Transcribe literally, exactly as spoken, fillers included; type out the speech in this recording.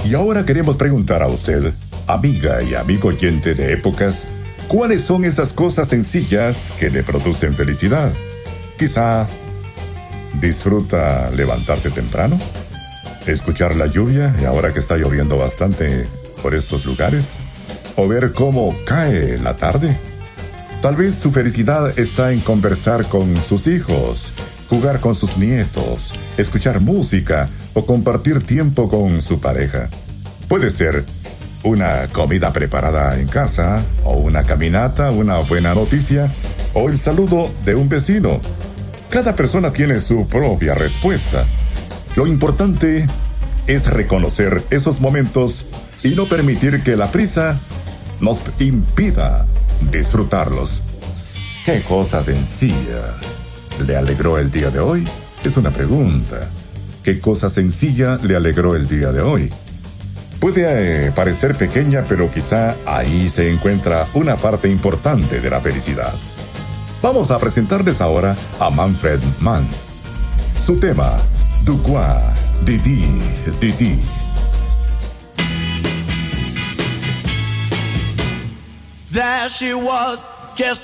Y ahora queremos preguntar a usted, amiga y amigo oyente de épocas, ¿cuáles son esas cosas sencillas que le producen felicidad? Quizá disfruta levantarse temprano, escuchar la lluvia, y ahora que está lloviendo bastante por estos lugares, o ver cómo cae la tarde. Tal vez su felicidad está en conversar con sus hijos, jugar con sus nietos, escuchar música o compartir tiempo con su pareja. Puede ser una comida preparada en casa, o una caminata, una buena noticia, o el saludo de un vecino. Cada persona tiene su propia respuesta. Lo importante es reconocer esos momentos y no permitir que la prisa nos impida disfrutarlos. ¿Qué cosa sencilla le alegró el día de hoy? Es una pregunta. ¿Qué cosa sencilla le alegró el día de hoy? Puede eh, parecer pequeña, pero quizá ahí se encuentra una parte importante de la felicidad. Vamos a presentarles ahora a Manfred Mann. Su tema, Du quoi, Didi, Didi. There she was, just